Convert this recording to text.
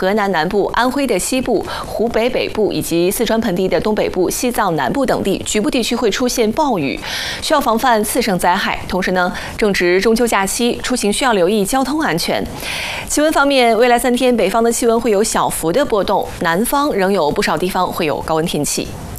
河南南部、安徽的西部、湖北北部以及四川盆地的东北部、西藏南部等地，局部地区会出现暴雨，需要防范次生灾害。同时呢，正值中秋假期，出行需要留意交通安全。气温方面，未来3天北方的气温会有小幅的波动，南方仍有不少地方会有高温天气。